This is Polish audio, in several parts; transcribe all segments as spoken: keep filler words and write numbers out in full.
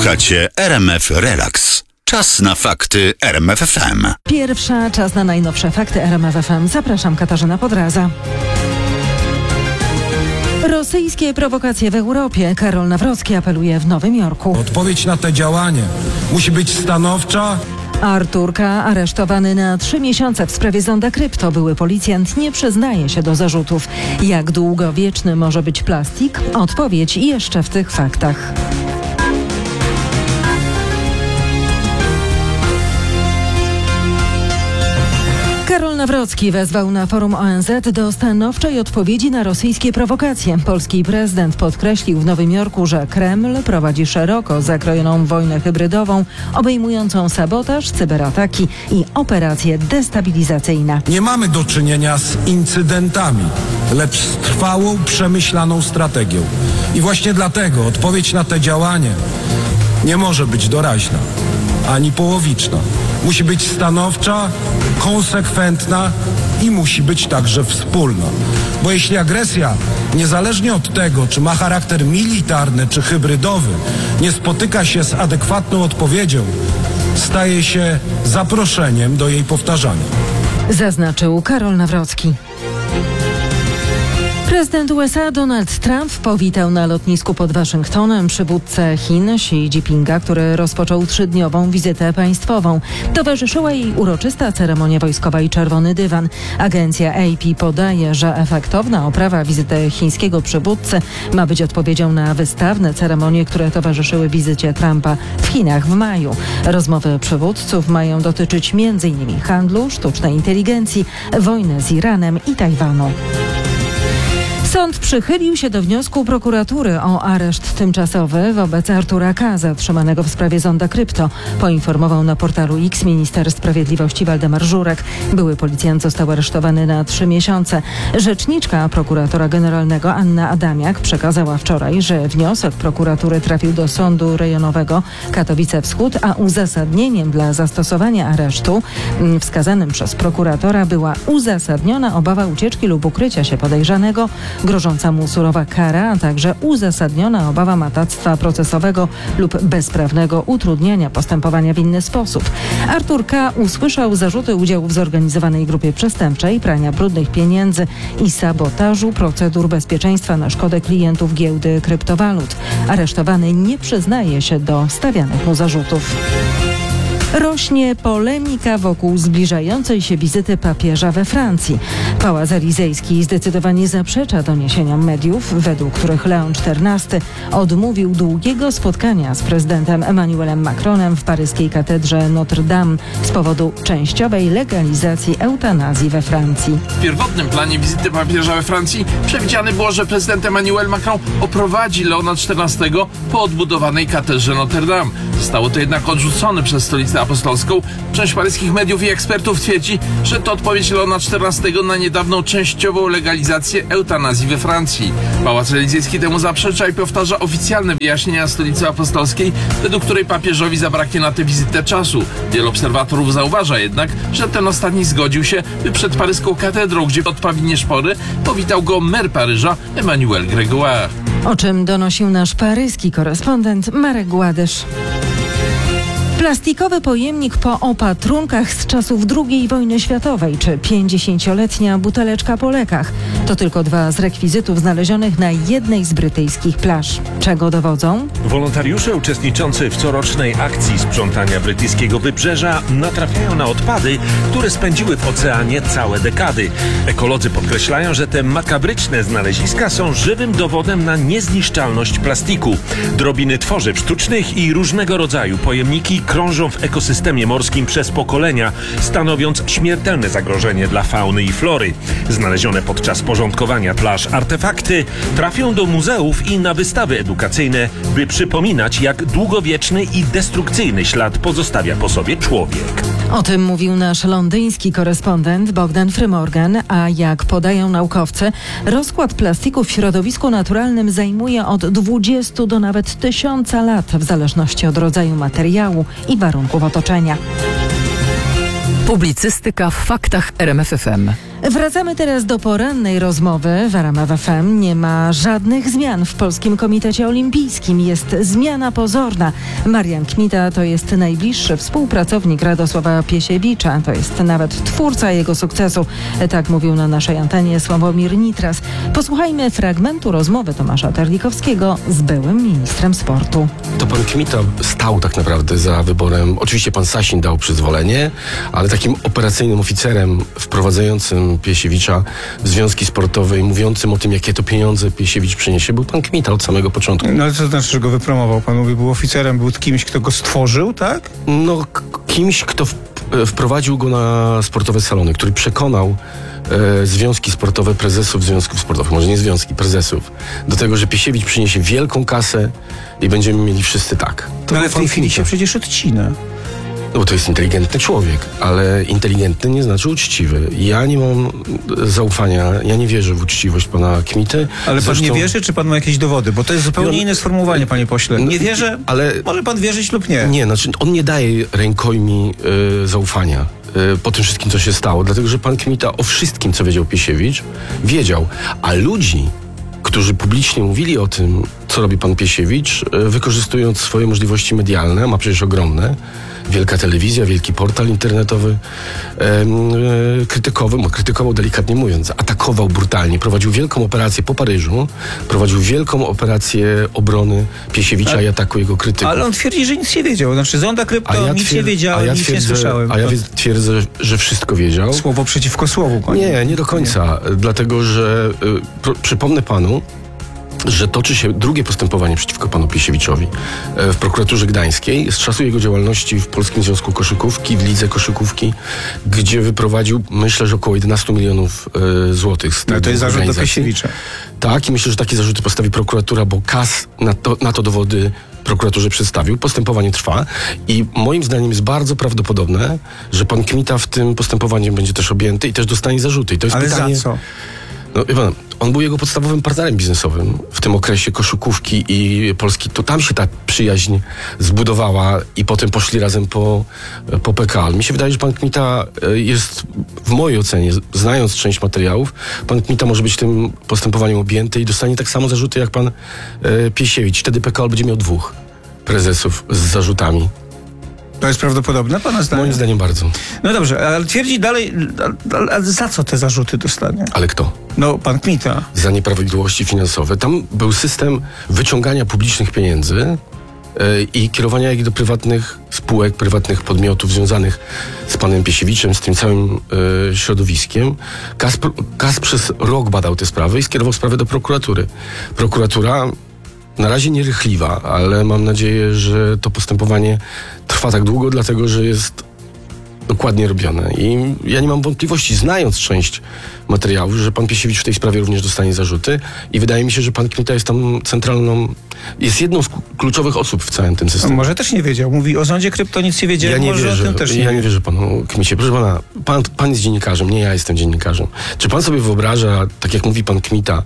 Słuchacie R M F Relax. Czas na fakty R M F F M. Pierwsza, czas na najnowsze fakty R M F F M. Zapraszam, Katarzyna Podraza. Rosyjskie prowokacje w Europie. Karol Nawrocki apeluje w Nowym Jorku. Odpowiedź na te działanie musi być stanowcza. Artur K., aresztowany na trzy miesiące w sprawie zonda krypto. Były policjant nie przyznaje się do zarzutów. Jak długowieczny może być plastik? Odpowiedź jeszcze w tych faktach. Karol Nawrocki wezwał na forum O N Z do stanowczej odpowiedzi na rosyjskie prowokacje. Polski prezydent podkreślił w Nowym Jorku, że Kreml prowadzi szeroko zakrojoną wojnę hybrydową, obejmującą sabotaż, cyberataki i operacje destabilizacyjne. Nie mamy do czynienia z incydentami, lecz z trwałą, przemyślaną strategią. I właśnie dlatego odpowiedź na te działanie nie może być doraźna, ani połowiczna. Musi być stanowcza, konsekwentna i musi być także wspólna. Bo jeśli agresja, niezależnie od tego, czy ma charakter militarny, czy hybrydowy, nie spotyka się z adekwatną odpowiedzią, staje się zaproszeniem do jej powtarzania. Zaznaczył Karol Nawrocki. Prezydent U S A Donald Trump powitał na lotnisku pod Waszyngtonem przywódcę Chin Xi Jinpinga, który rozpoczął trzydniową wizytę państwową. Towarzyszyła jej uroczysta ceremonia wojskowa i czerwony dywan. Agencja A P podaje, że efektowna oprawa wizyty chińskiego przywódcy ma być odpowiedzią na wystawne ceremonie, które towarzyszyły wizycie Trumpa w Chinach w maju. Rozmowy przywódców mają dotyczyć między innymi handlu, sztucznej inteligencji, wojny z Iranem i Tajwanu. Sąd przychylił się do wniosku prokuratury o areszt tymczasowy wobec Artura K., zatrzymanego w sprawie zonda krypto. Poinformował na portalu X minister sprawiedliwości Waldemar Żurek. Były policjant został aresztowany na trzy miesiące. Rzeczniczka prokuratora generalnego Anna Adamiak przekazała wczoraj, że wniosek prokuratury trafił do sądu rejonowego Katowice Wschód, a uzasadnieniem dla zastosowania aresztu wskazanym przez prokuratora była uzasadniona obawa ucieczki lub ukrycia się podejrzanego, grożąca mu surowa kara, a także uzasadniona obawa matactwa procesowego lub bezprawnego utrudniania postępowania w inny sposób. Artur K. usłyszał zarzuty udziału w zorganizowanej grupie przestępczej, prania brudnych pieniędzy i sabotażu procedur bezpieczeństwa na szkodę klientów giełdy kryptowalut. Aresztowany nie przyznaje się do stawianych mu zarzutów. Rośnie polemika wokół zbliżającej się wizyty papieża we Francji. Pałac Elizejski zdecydowanie zaprzecza doniesieniom mediów, według których Leon czternasty odmówił długiego spotkania z prezydentem Emmanuelem Macronem w paryskiej katedrze Notre Dame z powodu częściowej legalizacji eutanazji we Francji. W pierwotnym planie wizyty papieża we Francji przewidziane było, że prezydent Emmanuel Macron oprowadzi Leona czternastego po odbudowanej katedrze Notre Dame. Zostało to jednak odrzucone przez stolicę apostolską. Część paryskich mediów i ekspertów twierdzi, że to odpowiedź Leona czternastego na niedawną częściową legalizację eutanazji we Francji. Pałac Elizejski temu zaprzecza i powtarza oficjalne wyjaśnienia stolicy apostolskiej, według której papieżowi zabraknie na tę wizytę czasu. Wielu obserwatorów zauważa jednak, że ten ostatni zgodził się, by przed paryską katedrą, gdzie odpawnie szpory, powitał go mer Paryża Emmanuel Grégoire. O czym donosił nasz paryski korespondent Marek Gładysz. Plastikowy pojemnik po opatrunkach z czasów drugiej wojny światowej czy pięćdziesięcioletnia buteleczka po lekach. To tylko dwa z rekwizytów znalezionych na jednej z brytyjskich plaż. Czego dowodzą? Wolontariusze uczestniczący w corocznej akcji sprzątania brytyjskiego wybrzeża natrafiają na odpady, które spędziły w oceanie całe dekady. Ekolodzy podkreślają, że te makabryczne znaleziska są żywym dowodem na niezniszczalność plastiku. Drobiny tworzyw sztucznych i różnego rodzaju pojemniki krążą w ekosystemie morskim przez pokolenia, stanowiąc śmiertelne zagrożenie dla fauny i flory. Znalezione podczas porządkowania plaż artefakty trafią do muzeów i na wystawy edukacyjne, by przypominać, jak długowieczny i destrukcyjny ślad pozostawia po sobie człowiek. O tym mówił nasz londyński korespondent Bogdan Frymorgan, a jak podają naukowcy, rozkład plastiku w środowisku naturalnym zajmuje od dwudziestu do nawet tysiąca lat, w zależności od rodzaju materiału i warunków otoczenia. Publicystyka w faktach R M F F M. Wracamy teraz do porannej rozmowy w R M F F M. Nie ma żadnych zmian w Polskim Komitecie Olimpijskim. Jest zmiana pozorna. Marian Kmita to jest najbliższy współpracownik Radosława Piesiewicza. To jest nawet twórca jego sukcesu. Tak mówił na naszej antenie Sławomir Nitras. Posłuchajmy fragmentu rozmowy Tomasza Terlikowskiego z byłym ministrem sportu. To pan Kmita stał tak naprawdę za wyborem. Oczywiście pan Sasin dał przyzwolenie, ale takim operacyjnym oficerem wprowadzającym Piesiewicza w związki sportowe i mówiącym o tym, jakie to pieniądze Piesiewicz przyniesie, był pan Kmita od samego początku. No ale co znaczy, że go wypromował? Pan mówi, był oficerem, był kimś, kto go stworzył, tak? No, k- kimś, kto w- wprowadził go na sportowe salony, który przekonał e, związki sportowe, prezesów związków sportowych, może nie związki, prezesów, do tego, że Piesiewicz przyniesie wielką kasę i będziemy mieli wszyscy tak. To No, ale był w tej pan chwili Kmita. się przecież odcina. No bo to jest inteligentny człowiek, ale inteligentny nie znaczy uczciwy. Ja nie mam zaufania, ja nie wierzę w uczciwość pana Kmity. Ale pan Zresztą- nie wierzy, czy pan ma jakieś dowody? Bo to jest zupełnie No, inne sformułowanie, panie pośle. Nie wierzę, ale- może pan wierzyć lub nie. Nie, znaczy on nie daje rękojmi y, zaufania y, po tym wszystkim, co się stało, dlatego że pan Kmita o wszystkim, co wiedział Piesiewicz, wiedział, a ludzi, którzy publicznie mówili o tym, co robi pan Piesiewicz, y, wykorzystując swoje możliwości medialne, ma przecież ogromne, wielka telewizja, wielki portal internetowy, em, y, krytykował, no, krytykował delikatnie mówiąc, atakował brutalnie, prowadził wielką operację po Paryżu, prowadził wielką operację obrony Piesiewicza i ataku jego krytyków. Ale on twierdzi, że nic nie wiedział. Znaczy zonda krypto, nic nie twier- wiedziałem, a ja nic nie twierdzę- słyszałem. A ja To wie- twierdzę, że wszystko wiedział. Słowo przeciwko słowu, panie. Nie, nie do końca. Dlatego, że y, pro, przypomnę panu, że toczy się drugie postępowanie przeciwko panu Piesiewiczowi e, w prokuraturze gdańskiej z czasu jego działalności w Polskim Związku Koszykówki, w Lidze Koszykówki, gdzie wyprowadził, myślę, że około jedenaście milionów e, złotych z No, tej to jest zarzut do organizacji. Piesiewicza. Tak, i myślę, że takie zarzuty postawi prokuratura, bo K A S na to, na to dowody prokuraturze przedstawił. Postępowanie trwa i moim zdaniem jest bardzo prawdopodobne, że pan Kmita w tym postępowaniu będzie też objęty i też dostanie zarzuty. I to jest Ale pytanie, za co? No, wie pan, on był jego podstawowym partnerem biznesowym w tym okresie koszykówki i Polski. To tam się ta przyjaźń zbudowała i potem poszli razem po, po P K L. Mi się wydaje, że pan Kmita e, jest, w mojej ocenie, znając część materiałów, pan Kmita może być tym postępowaniem objęty i dostanie tak samo zarzuty jak pan e, Piesiewicz. Wtedy P K L będzie miał dwóch prezesów z zarzutami. To jest prawdopodobne, pana zdaniem? Moim zdaniem bardzo. No dobrze, ale twierdzi dalej, ale, ale za co te zarzuty dostanie? Ale kto? No, pan Kmita. Za nieprawidłowości finansowe. Tam był system wyciągania publicznych pieniędzy e, i kierowania ich do prywatnych spółek, prywatnych podmiotów związanych z panem Piesiewiczem, z tym całym e, środowiskiem. K A S, K A S przez rok badał te sprawy i skierował sprawę do prokuratury. Prokuratura na razie nierychliwa, ale mam nadzieję, że to postępowanie trwa tak długo, dlatego że jest dokładnie robione. I ja nie mam wątpliwości, znając część materiałów, że pan Piesiewicz w tej sprawie również dostanie zarzuty i wydaje mi się, że pan Kmita jest tam centralną, jest jedną z kluczowych osób w całym tym No, systemie. może też nie wiedział. Mówi o zondzie krypto, nic nie wiedział, Ja nie może wierzę, o tym też nie ja wie. nie wierzę panu Kmicie. Proszę pana, pan, pan jest dziennikarzem, nie ja jestem dziennikarzem. Czy pan sobie wyobraża, tak jak mówi pan Kmita,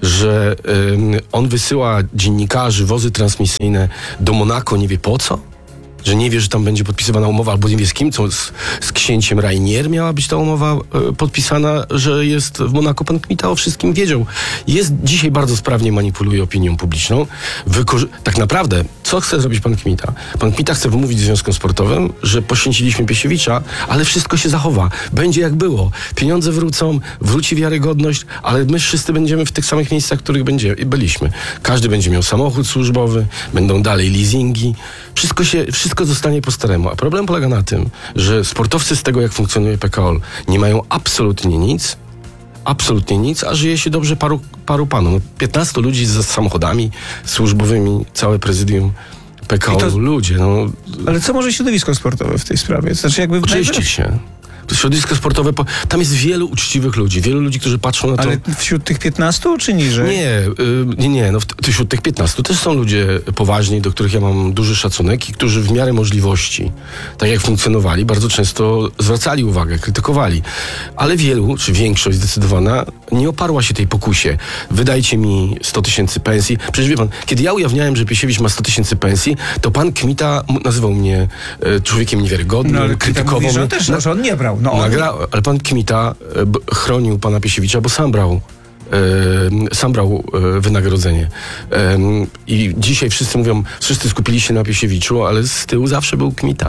że ym, on wysyła dziennikarzy, wozy transmisyjne do Monako nie wie po co? Że nie wie, że tam będzie podpisywana umowa, albo nie wie z kim, co z, z księciem Rainier miała być ta umowa e, podpisana, że jest w Monako. Pan Kmita o wszystkim wiedział. Jest dzisiaj bardzo sprawnie manipuluje opinią publiczną. Wykorzy- tak naprawdę, co chce zrobić pan Kmita? Pan Kmita chce wymówić związkom sportowym, że poświęciliśmy Piesiewicza, ale wszystko się zachowa. Będzie jak było. Pieniądze wrócą, wróci wiarygodność, ale my wszyscy będziemy w tych samych miejscach, w których będzie, byliśmy. Każdy będzie miał samochód służbowy, będą dalej leasingi. Wszystko się, wszystko zostanie po staremu. A problem polega na tym, że sportowcy z tego, jak funkcjonuje P K O L, nie mają absolutnie nic, absolutnie nic, a żyje się dobrze paru, paru panu. No, piętnastu ludzi z samochodami służbowymi, całe prezydium P K O L, I to- ludzie, no, Ale co może środowisko sportowe w tej sprawie? Znaczy jakby... oczyścić się. Środowisko sportowe, po- tam jest wielu uczciwych ludzi, wielu ludzi, którzy patrzą na to... Ale wśród tych piętnastu czy niżej? Nie, y, nie, nie, no w- wśród tych piętnastu też są ludzie poważni, do których ja mam duży szacunek i którzy w miarę możliwości, tak jak funkcjonowali, bardzo często zwracali uwagę, krytykowali. Ale wielu, czy większość zdecydowana, nie oparła się tej pokusie. Wydajcie mi sto tysięcy pensji. Przecież wie pan, kiedy ja ujawniałem, że Piesiewicz ma sto tysięcy pensji, to pan Kmita m- nazywał mnie e, człowiekiem niewiarygodnym, No ale krytykował mówi, że on mnie. też, że on nie brał. No, on... Nagra, ale pan Kmita e, b- chronił pana Piesiewicza, bo sam brał e, sam brał e, wynagrodzenie. E, I dzisiaj wszyscy mówią, wszyscy skupili się na Piesiewiczu, ale z tyłu zawsze był Kmita.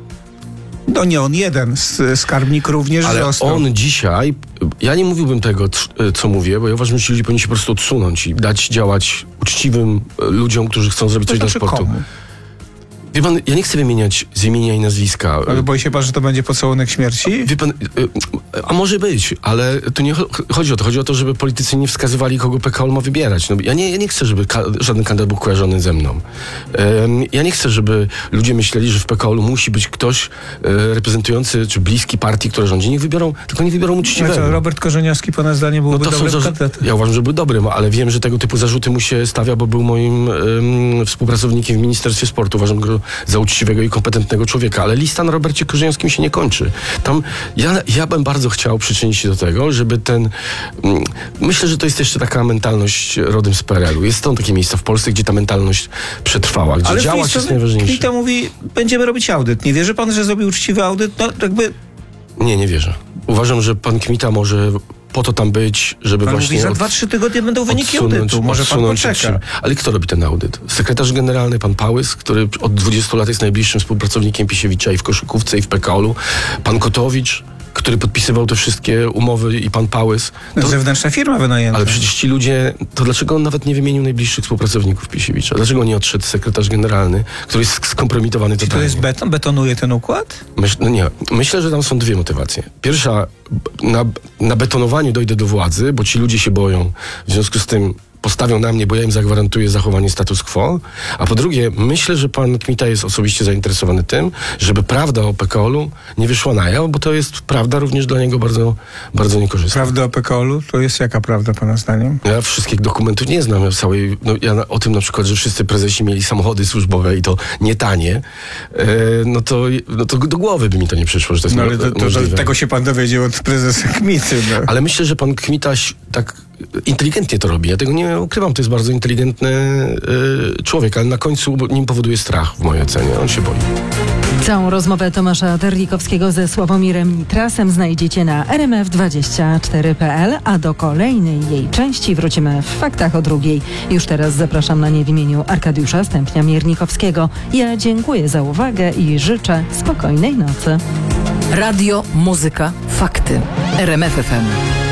No nie on jeden, s- skarbnik również Ale został. on dzisiaj, ja nie mówiłbym tego, tr- co mówię, bo ja uważam, że ci ludzie powinni się po prostu odsunąć i dać działać uczciwym e, ludziom, którzy chcą zrobić To coś dla znaczy sportu. komu? Wie pan, ja nie chcę wymieniać z imienia i nazwiska. Ale boi się pan, że to będzie pocałunek śmierci? Wie pan, y, y, a może być, ale tu nie cho- chodzi o to. Chodzi o to, żeby politycy nie wskazywali, kogo P K O ma wybierać. No, ja, nie, ja nie chcę, żeby ka- żaden kandydat był kojarzony ze mną. Ym, ja nie chcę, żeby ludzie myśleli, że w P K O musi być ktoś y, reprezentujący czy bliski partii, która rządzi. Niech wybiorą, tylko nie wybiorą No uczciwego. co, Robert Korzeniowski pana zdaniem byłby No to są dobrym zarzu- kandydatem? Ja uważam, że był dobrym, ale wiem, że tego typu zarzuty mu się stawia, bo był moim ym, współpracownikiem w Ministerstwie Sportu. Uważam go za uczciwego i kompetentnego człowieka, ale lista na Robercie Korzeniowskim się nie kończy. Tam ja, ja bym bardzo chciał przyczynić się do tego, żeby ten... Mm, myślę, że to jest jeszcze taka mentalność rodem z P R L u. Jest są takie miejsca w Polsce, gdzie ta mentalność przetrwała, gdzie Ale z drugiej działać jest strony najważniejsze. Kmita mówi, będziemy robić audyt. Nie wierzy pan, że zrobił uczciwy audyt? No jakby Nie, nie wierzę. Uważam, że pan Kmita może po to tam być, żeby pan właśnie... mówi, za od- dwa, trzy tygodnie będą wyniki odsunąć- audytu. Może pan odsunąć się poczeka. przy- Ale kto robi ten audyt? Sekretarz generalny, pan Pałys, który od dwudziestu lat jest najbliższym współpracownikiem Piesiewicza i w koszykówce, i w P K O lu. Pan Kotowicz, który podpisywał te wszystkie umowy, i pan Pałys. To, Zewnętrzna firma wynajęta. ale przecież ci ludzie, to dlaczego on nawet nie wymienił najbliższych współpracowników Piesiewicza? Dlaczego nie odszedł sekretarz generalny, który jest skompromitowany Czy to totalnie? jest beton? Betonuje ten układ? Myśl, no nie, myślę, że tam są dwie motywacje. Pierwsza, na, na betonowaniu dojdę do władzy, bo ci ludzie się boją. W związku z tym postawią na mnie, bo ja im zagwarantuję zachowanie status quo. A po drugie, myślę, że pan Kmita jest osobiście zainteresowany tym, żeby prawda o P K O lu nie wyszła na jaw, bo to jest prawda również dla niego bardzo, bardzo niekorzystna. Prawda o P K O lu? To jest jaka prawda pana zdaniem? Ja wszystkich dokumentów nie znam. Ja, całej, no, ja na, o tym na przykład, że wszyscy prezesi mieli samochody służbowe i to nie tanie, e, no, to, no to do głowy by mi to nie przyszło, że to jest No mo- ale to, to, możliwe. to, tego się pan dowiedział od prezesa Kmity. No. Ale myślę, że pan Kmita ś- tak inteligentnie to robi. Ja tego nie ukrywam. To jest bardzo inteligentny y, człowiek, ale na końcu nim powoduje strach w mojej ocenie. On się boi. Całą rozmowę Tomasza Terlikowskiego ze Sławomirem Nitrasem znajdziecie na r m f dwadzieścia cztery kropka p l, a do kolejnej jej części wrócimy w faktach o drugiej. Już teraz zapraszam na nie w imieniu Arkadiusza Stępnia-Miernikowskiego. Ja dziękuję za uwagę i życzę spokojnej nocy. Radio, muzyka, fakty. R M F F M.